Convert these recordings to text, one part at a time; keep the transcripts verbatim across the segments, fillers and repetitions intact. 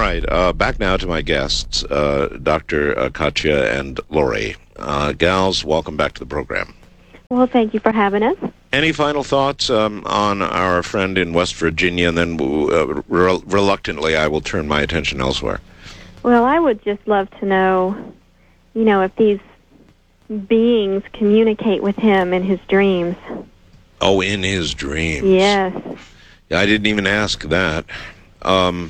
right, uh, back now to my guests, uh, Doctor Uh, Katya and Lori. Uh, gals, welcome back to the program. Well, thank you for having us. Any final thoughts um, on our friend in West Virginia, and then uh, re- reluctantly I will turn my attention elsewhere. Well, I would just love to know, you know, if these beings communicate with him in his dreams. Oh, in his dreams. Yes. Yeah, I didn't even ask that. Um,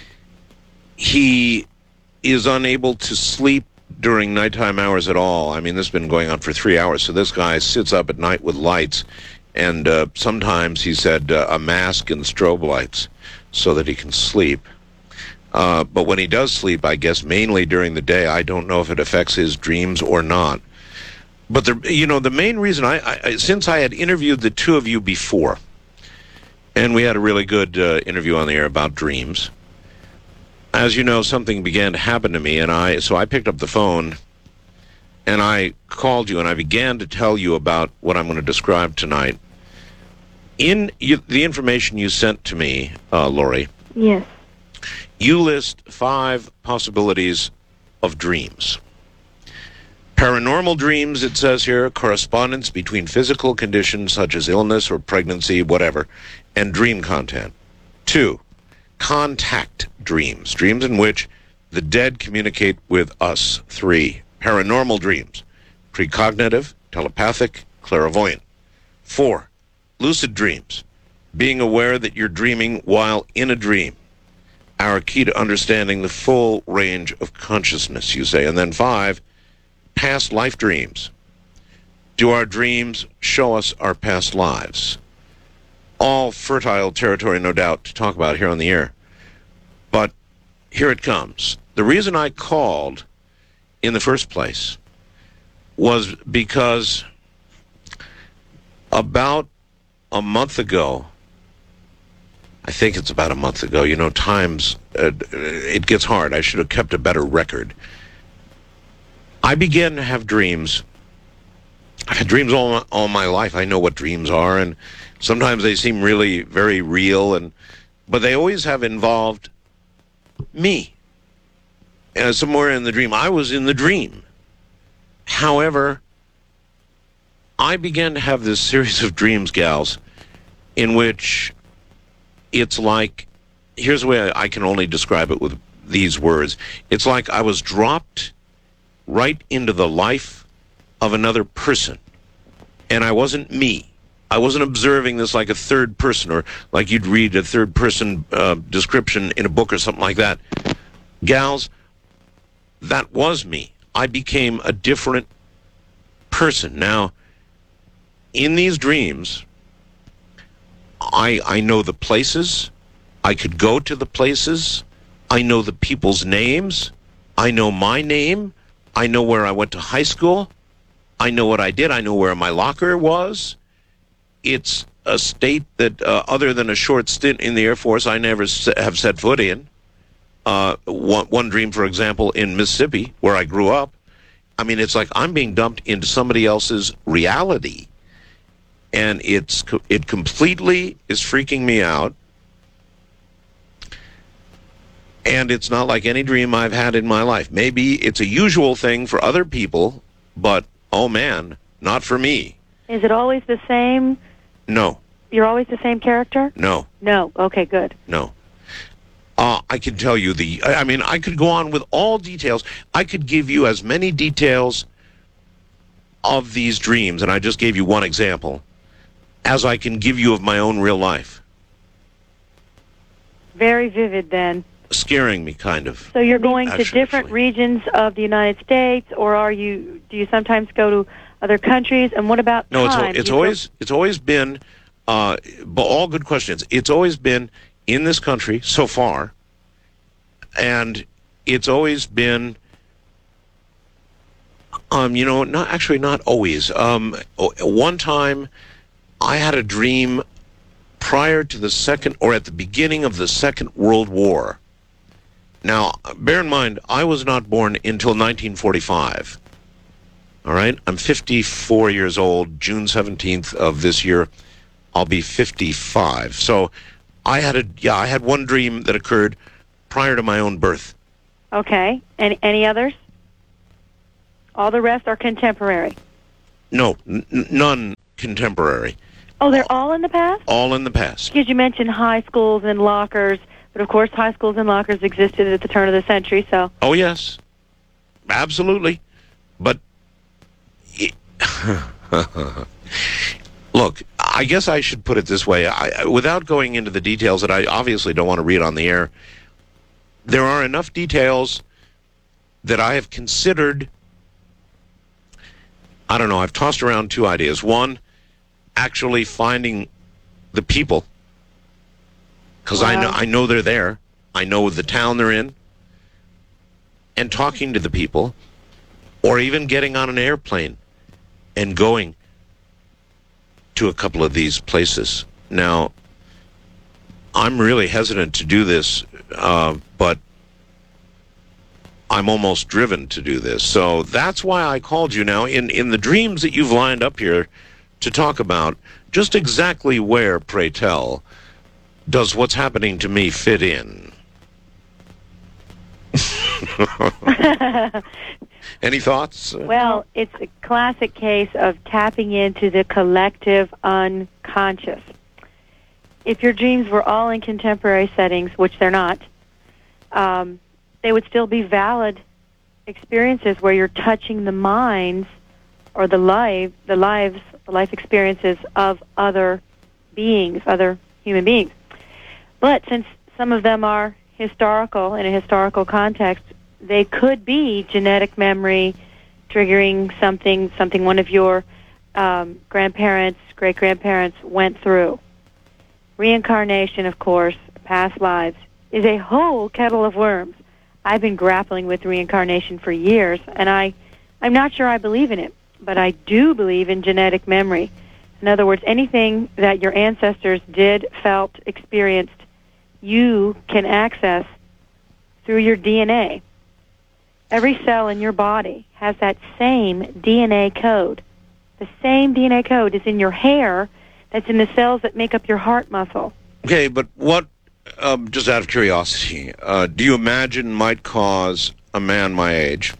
he is unable to sleep during nighttime hours at all. I mean, this has been going on for three hours. So this guy sits up at night with lights, and uh, sometimes he said uh, a mask and strobe lights so that he can sleep. Uh, but when he does sleep, I guess mainly during the day, I don't know if it affects his dreams or not. But the you know the main reason I, I since I had interviewed the two of you before, and we had a really good uh, interview on the air about dreams. As you know, something began to happen to me, and I so I picked up the phone, and I called you, and I began to tell you about what I'm going to describe tonight. In you, the information you sent to me, uh, Lori, Yes. you list five possibilities of dreams. Paranormal dreams, it says here, correspondence between physical conditions such as illness or pregnancy, whatever, and dream content. Two, contact dreams, dreams in which the dead communicate with us. Three, paranormal dreams, precognitive, telepathic, clairvoyant. Four, lucid dreams, being aware that you're dreaming while in a dream. Our key to understanding the full range of consciousness, you say. And then five, past life dreams. Do our dreams show us our past lives? All fertile territory, no doubt, to talk about here on the air. But here it comes. The reason I called in the first place was because about a month ago, I think it's about a month ago, you know, times, uh, it gets hard. I should have kept a better record. I began to have dreams. I've had dreams all my, all my life. I know what dreams are, and sometimes they seem really very real, and but they always have involved me. And somewhere in the dream, I was in the dream. However, I began to have this series of dreams, gals, in which it's like, here's the way I can only describe it with these words. It's like I was dropped right into the life of another person. And I wasn't me. I wasn't observing this like a third person, or like you'd read a third person uh, description in a book or something like that. Gals, that was me. I became a different person. Now, in these dreams, I I know the places. I could go to the places. I know the people's names. I know my name. I know where I went to high school. I know what I did. I know where my locker was. It's a state that, uh, other than a short stint in the Air Force, I never se- have set foot in. Uh, one, one dream, for example, in Mississippi, where I grew up. I mean, it's like I'm being dumped into somebody else's reality. And it's it completely is freaking me out. And it's not like any dream I've had in my life. Maybe it's a usual thing for other people, but, oh man, not for me. Is it always the same? No. You're always the same character? No. No. Okay, good. No. Uh, I can tell you the, I mean, I could go on with all details. I could give you as many details of these dreams, and I just gave you one example, as I can give you of my own real life. Very vivid, then. Scaring me, kind of. So you're going Actually, to different actually. regions of the United States, or are you? Do you sometimes go to other countries? And what about No, time? it's it's You always it's always been, uh, but all good questions. It's always been in this country so far, and it's always been, um, you know, not actually not always. Um, one time, I had a dream prior to the second, or at the beginning of the Second World War. Now, bear in mind, I was not born until nineteen forty-five. All right? I'm fifty-four years old. June seventeenth of this year, I'll be fifty-five. So I had a, yeah, I had one dream that occurred prior to my own birth. Okay. Any any others? All the rest are contemporary. No, n- none contemporary. Oh, they're all in the past? All in the past. Because you mentioned high schools and lockers, but of course high schools and lockers existed at the turn of the century, so... Oh, yes. Absolutely. But, look, I guess I should put it this way. I, without going into the details that I obviously don't want to read on the air, there are enough details that I have considered. I don't know, I've tossed around two ideas. One, actually finding the people, because wow. I know I know they're there. I know the town they're in, and talking to the people, or even getting on an airplane and going to a couple of these places. Now, I'm really hesitant to do this, uh, but I'm almost driven to do this. So that's why I called you now. In, in the dreams that you've lined up here to talk about, just exactly where, pray tell, does what's happening to me fit in? Any thoughts? Well, it's a classic case of tapping into the collective unconscious. If your dreams were all in contemporary settings, which they're not, um, they would still be valid experiences where you're touching the minds or the life, the lives, the life experiences of other beings, other human beings. But since some of them are historical, in a historical context, they could be genetic memory triggering something, something one of your um, grandparents, great-grandparents went through. Reincarnation, of course, past lives, is a whole kettle of worms. I've been grappling with reincarnation for years, and I, I'm not sure I believe in it, but I do believe in genetic memory. In other words, anything that your ancestors did, felt, experienced, you can access through your D N A. Every cell in your body has that same D N A code. The same D N A code is in your hair that's in the cells that make up your heart muscle. Okay, but what, um, just out of curiosity, uh, do you imagine might cause a man my age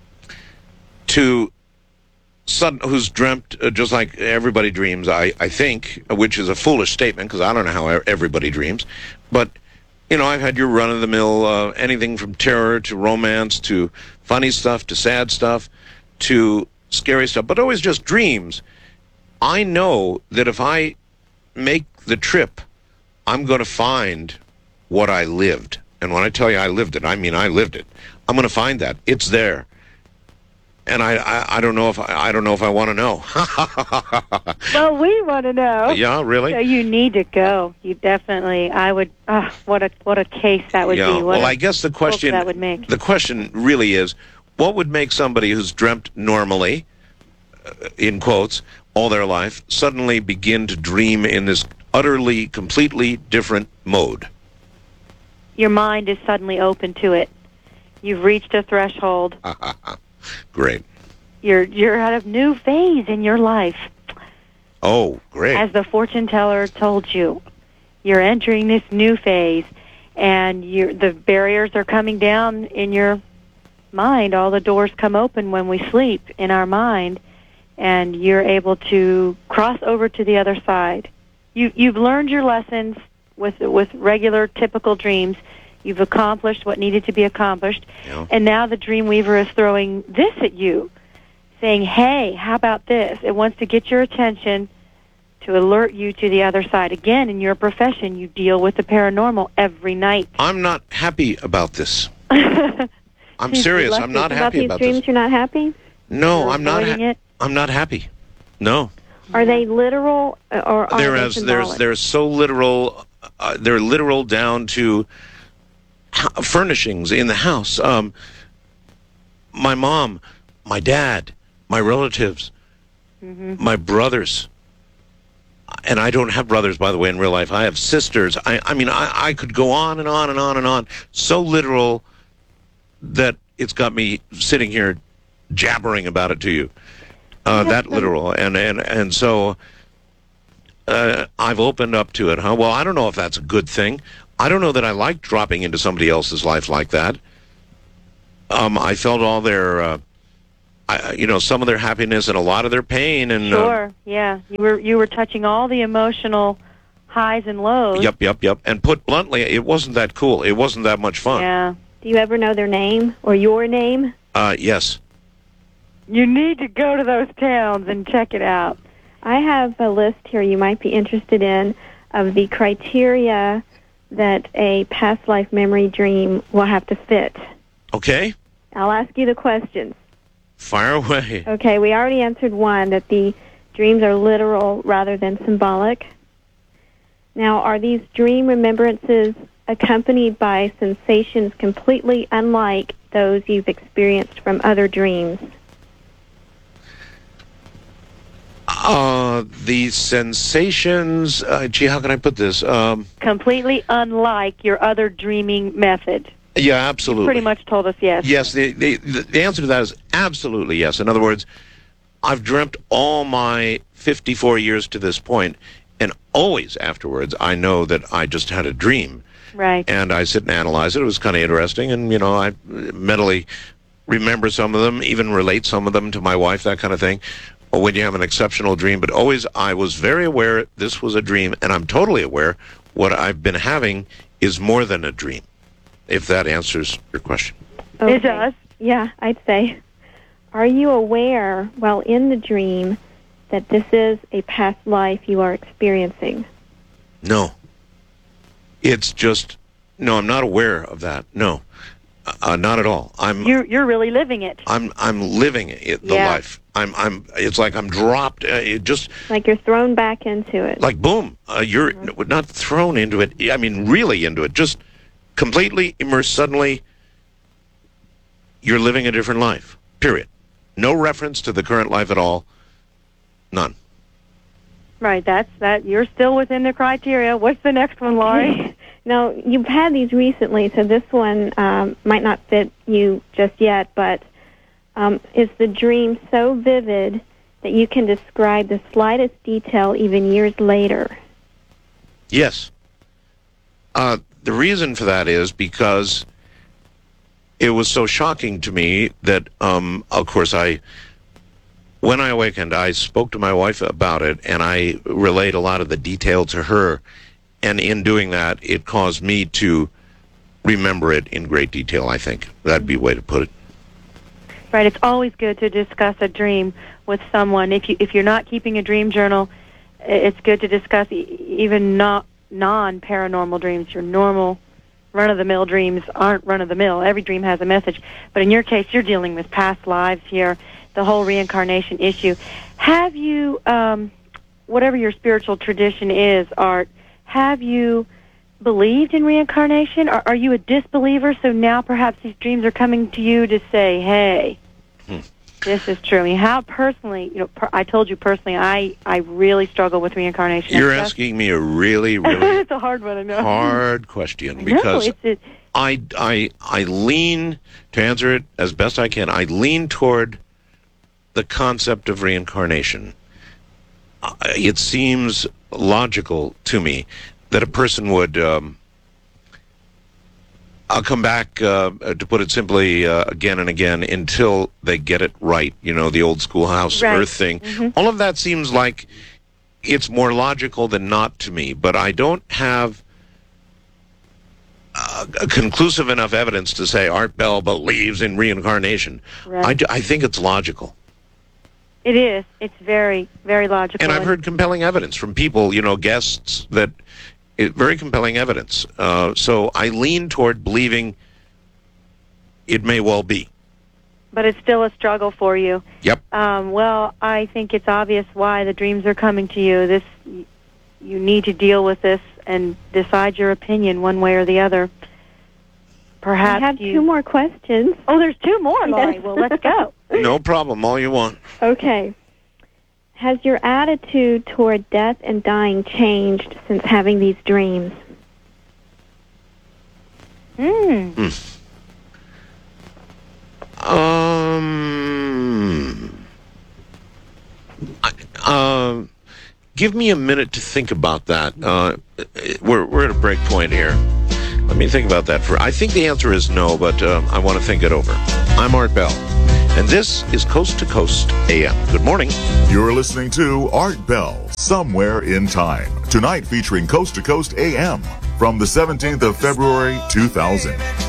to, sudden, who's dreamt, uh, just like everybody dreams, I, I think, which is a foolish statement because I don't know how everybody dreams, but, you know, I've had your run-of-the-mill, uh, anything from terror to romance to funny stuff to sad stuff to scary stuff, but always just dreams. I know that if I make the trip, I'm going to find what I lived. And when I tell you I lived it, I mean I lived it. I'm going to find that. It's there. And I, I, I don't know if I, I don't know if I want to know. Well, we want to know. Yeah, really? So you need to go. You definitely. I would. Oh, what a what a case that would yeah. be. What well, a I guess the question that would make. The question really is, what would make somebody who's dreamt normally, uh, in quotes, all their life, suddenly begin to dream in this utterly, completely different mode? Your mind is suddenly open to it. You've reached a threshold. Great. You're you're at a new phase in your life. Oh, great. As the fortune teller told you, you're entering this new phase, and you're, the barriers are coming down in your mind. All the doors come open when we sleep in our mind, and you're able to cross over to the other side. You, you've learned your lessons with with regular, typical dreams. You've accomplished what needed to be accomplished, yeah. And now the Dreamweaver is throwing this at you, saying, hey, how about this? It wants to get your attention to alert you to the other side. Again, in your profession, you deal with the paranormal every night. I'm not happy about this. I'm serious. I'm not happy about about these dreams. this. You're not happy? No, You're I'm not. Ha- it? I'm not happy. No. Are they literal or are They're they as symbolic? they're they're so literal. Uh, they're literal down to h- furnishings in the house. Um, my mom, my dad, my relatives, Mm-hmm. my brothers. And I don't have brothers, by the way, in real life. I have sisters. I, I mean, I, I could go on and on and on and on. So literal that it's got me sitting here jabbering about it to you. Uh, that literal. And, and, and so uh, I've opened up to it, huh? Well, I don't know if that's a good thing. I don't know that I liked dropping into somebody else's life like that. Um, I felt all their, uh, I, you know, some of their happiness and a lot of their pain. And Sure, uh, yeah. You were you were touching all the emotional highs and lows. Yep, yep, yep. And put bluntly, it wasn't that cool. It wasn't that much fun. Yeah. Do you ever know their name or your name? Uh, yes. You need to go to those towns and check it out. I have a list here you might be interested in of the criteria that a past life memory dream will have to fit. Okay. I'll ask you the questions. Fire away. Okay, we already answered one, that the dreams are literal rather than symbolic. Now, are these dream remembrances accompanied by sensations completely unlike those you've experienced from other dreams? Uh, the sensations, uh, gee, how can I put this? Um, Completely unlike your other dreaming method. yeah, absolutely. Pretty much told us yes. Yes, the, the, the answer to that is absolutely yes. In other words, I've dreamt all my fifty-four years to this point, and always afterwards I know that I just had a dream. Right. And I sit and analyze it. It was kind of interesting, and, you know, I mentally remember some of them, even relate some of them to my wife, that kind of thing. Or when you have an exceptional dream. But always I was very aware this was a dream, and I'm totally aware what I've been having is more than a dream, if that answers your question. Okay. It does. Yeah, I'd say. Are you aware, while in the dream, that this is a past life you are experiencing? No. It's just, no, I'm not aware of that. No, uh, not at all. I'm You're you're really living it. I'm I'm living it, the Yeah. life. I'm I'm. It's like I'm dropped. Uh, it just Like you're thrown back into it. like boom. Uh, you're not thrown into it. I mean, really into it. Just completely immersed. Suddenly, you're living a different life. Period. No reference to the current life at all. None. Right, that's that. You're still within the criteria. What's the next one, Laurie? Now, you've had these recently, so this one um, might not fit you just yet, but um, is the dream so vivid that you can describe the slightest detail even years later? Yes. Uh, the reason for that is because it was so shocking to me that, um, of course, I, when I awakened, I spoke to my wife about it, and I relayed a lot of the detail to her. And in doing that, it caused me to remember it in great detail, I think. That'd be a way to put it. Right, it's always good to discuss a dream with someone. If you if you're not keeping a dream journal, it's good to discuss e- even not non-paranormal dreams. Your normal run-of-the-mill dreams aren't run-of-the-mill. Every dream has a message. But in your case, you're dealing with past lives here, the whole reincarnation issue. Have you, um, whatever your spiritual tradition is, Art, have you believed in reincarnation? Or are you a disbeliever, so now perhaps these dreams are coming to you to say, hey, Hmm. this is true? I mean, how personally, you know, per, I told you personally, I, I really struggle with reincarnation. You're That's- asking me a really, really it's a hard one, I know. hard question I because know, it's, I, I, I lean, to answer it as best I can, I lean toward the concept of reincarnation. Uh, it seems logical to me that a person would, um, I'll come back, uh, to put it simply, uh, again and again until they get it right. You know, the old schoolhouse Right. earth thing. Mhm. All of that seems like it's more logical than not to me, but I don't have uh, conclusive enough evidence to say Art Bell believes in reincarnation. Right. I, d- I think it's logical. It is. It's very, very logical. And I've heard compelling evidence from people, you know, guests, that it, very compelling evidence. Uh, so I lean toward believing it may well be. But it's still a struggle for you. Yep. Um, well, I think it's obvious why the dreams are coming to you. This, you need to deal with this and decide your opinion one way or the other. Perhaps I have you... two more questions. Oh, there's two more, Laurie. Yes. Well, let's go. No problem. All you want. Okay. Has your attitude toward death and dying changed since having these dreams? Hmm. Um, I, uh, give me a minute to think about that. Uh, we're we're at a break point here. Let me think about that. For I think the answer is no, but uh, I want to think it over. I'm Art Bell, and this is Coast to Coast A M. Good morning. You're listening to Art Bell, Somewhere in Time. Tonight featuring Coast to Coast A M from the seventeenth of February, two thousand.